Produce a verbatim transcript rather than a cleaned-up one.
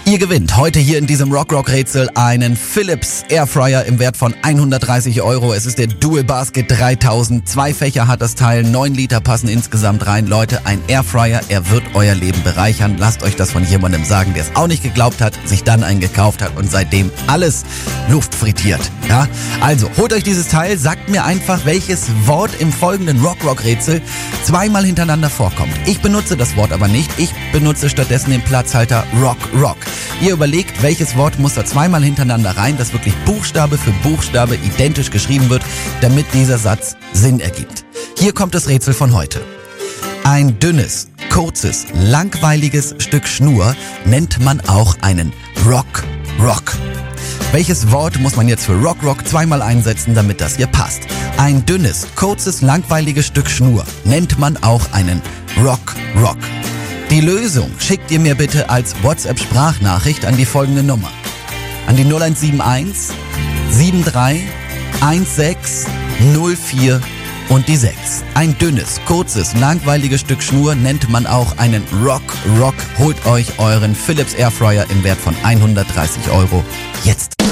Ihr gewinnt heute hier in diesem Rock-Rock-Rätsel einen Philips Airfryer im Wert von hundertdreißig Euro. Es ist der Dual Basket dreitausend. Zwei Fächer hat das Teil, neun Liter passen insgesamt rein. Leute, ein Airfryer, er wird euer Leben bereichern. Lasst euch das von jemandem sagen, der es auch nicht geglaubt hat, sich dann einen gekauft hat und seitdem alles Luft frittiert. Ja? Also, holt euch dieses Teil, sagt mir einfach, welches Wort im folgenden Rock-Rock-Rätsel zweimal hintereinander vorkommt. Ich benutze das Wort aber nicht. Ich benutze stattdessen den Platzhalter Rock, Rock. Ihr überlegt, welches Wort muss da zweimal hintereinander rein, das wirklich Buchstabe für Buchstabe identisch geschrieben wird, damit dieser Satz Sinn ergibt. Hier kommt das Rätsel von heute. Ein dünnes, kurzes, langweiliges Stück Schnur nennt man auch einen Rock, Rock. Welches Wort muss man jetzt für Rock, Rock zweimal einsetzen, damit das hier passt? Ein dünnes, kurzes, langweiliges Stück Schnur nennt man auch einen Rock, Rock. Die Lösung schickt ihr mir bitte als WhatsApp-Sprachnachricht an die folgende Nummer. An die null eins sieben eins sieben drei eins sechs null vier und die sechs. Ein dünnes, kurzes, langweiliges Stück Schnur nennt man auch einen Rock, Rock. Holt euch euren Philips Airfryer im Wert von hundertdreißig Euro jetzt.